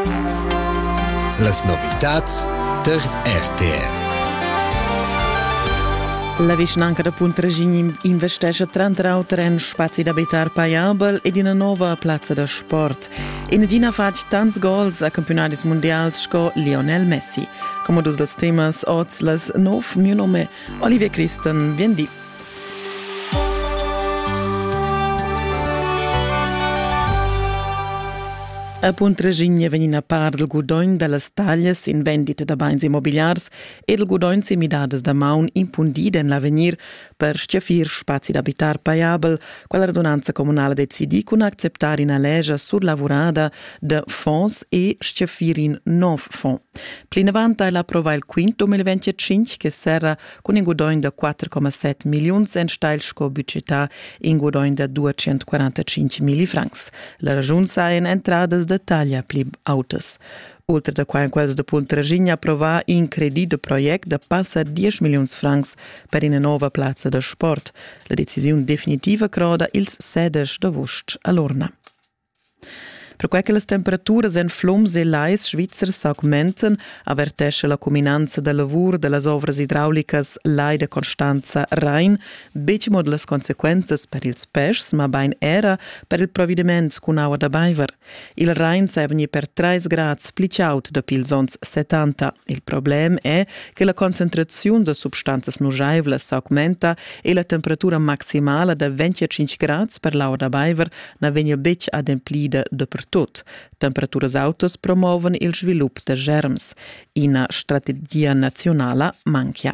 Las novitats der RTR. La vicinanca da Puntragin investesce 30 auter in spazi d'abitar paiabel ed in una nuova piazza da sport. In Gina fac tants gols a campionati mondiali sco Lionel Messi. Come dus dels temas oz las 9, mio nome Olivier Christen, Viendi. A Puntragin venin a part del gudogn de las taglias in vendita da bains immobiliars e del gudogn semidades da maun impundida in l'avenir per schiafir spazi d'abitar paiabel, quella radunanza comunale decidi con acceptar in allegia surlavorada de fonds e schiafir in nov fonds. Plin avanta la prova il quinto 2025 che serra con un gudogn de 4,7 milions en steilsco budgetà in gudogn de 245 mili francs. La ragiun sa in entradas de taglia pli autos. Oltre da qua in quels de Puntragin approva in credit de project de passa 10 milions francs per una nova piazza de sport. La decisione definitiva croda ils 16 d'agost a Lorna. Per quel che le temperaturas en flums e lais svizzers augmenten, avvertesce la combinanza de lavur de las ovras idraulicas Lai de Constanza Rhein, bec mod las consequences per ils pescs, ma bain era per il providiments cun aua da baiver. Il Rhein sa vegni per 3 grads plicaut da pilsons 70. Il problem è che la concentrazione de substanzas nujaivlas augmenta e la temperatura maximala de 25 grads per l'aua da baiver na vegna bec ademplida de per tot. Temperaturas altas promoven il svilup de germs. Ina strategia nazionala manca.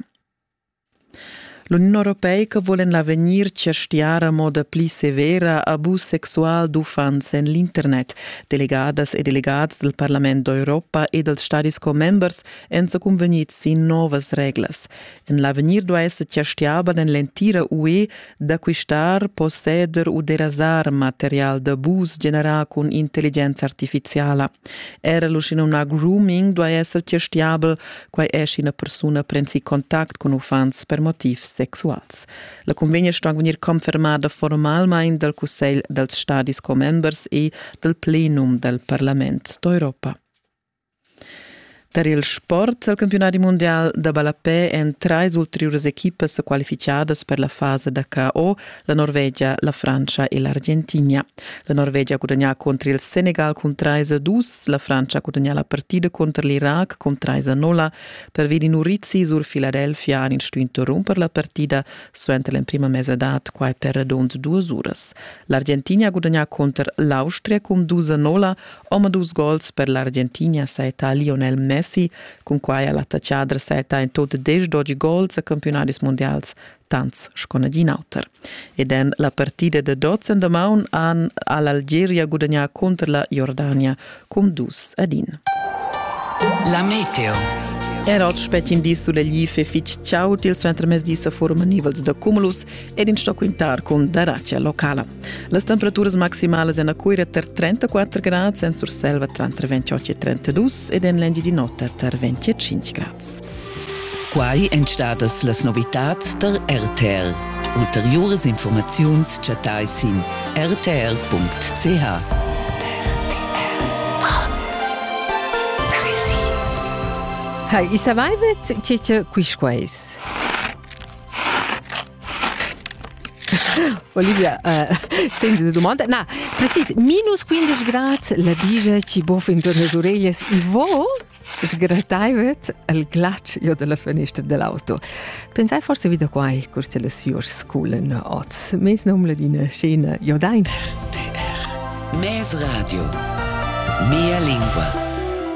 L'Unione Europea che vuole in l'avenir cestiare a moda pli severa abus sexual d'uffants en l'internet. Delegadas e delegats del Parlamento d'Europa e dels Stadis co-members en se convenits in novas reglas. In l'avenir doveva essere cestiaba en l'entira UE d'acquistar, posseder o derasar material d'abus generat con intelligenza artificiale. Era l'uscina una grooming doveva essere cestiabel quai esce una persona prensi contact con uffants per motivs sexuals. La convegna sta a venir confermata formalmente dal Consiglio dels Stadis co-members e del plenum del Parlamento d'Europa. Per il sport, il campionato mondiale da Balapè en 3 ulteriores equipes qualificadas per la fase da KO, la Norvegia, la Francia e l'Argentina. La Norvegia ha guadagnato contro il Senegal con 3-2, la Francia ha guadagnato la partita contro l'Iraq con 3-0, per vedi Nurizzi sur Philadelphia hanno interrompere la partita suente la prima mezz'edad, qua per redond 2 ores. L'Argentina ha guadagnato contro l'Austria con 2-0, oma 2 gols per l'Argentina, saeta Lionel Messi, con quai alla tacciadra seta in tot 10-12 gols a campionati mondiali tanz sconadin auter. E den la partita de 12 de maun an all'Algeria guadagna contro la Jordania con 2-1. La meteo. Era oggi specie in dis sulle life fitch ciao til suentre mes dis a forma nivels da cumulus ed in sto quintar con daraccia locala. Le temperaturas maximales en a cuira ter 34 grads en sur selva tra 28 e 32 ed en lengi di notte ter 25 grads. Quai entstadas las novitats der RTR. Ulteriores informaziuns chatais in rtr.ch. Hai, i savaivet c'è quisquais. Olivia, senza domanda. No, preciso, minus 15 gradi, la bigia ci boffa intorno alle orecchie. E voi sgrattaivet il glaccio della finestra dell'auto. Pensai forse video qua, corse le sue scuole oz. Mes nome di una scena, io dai. Mes radio. Mia lingua.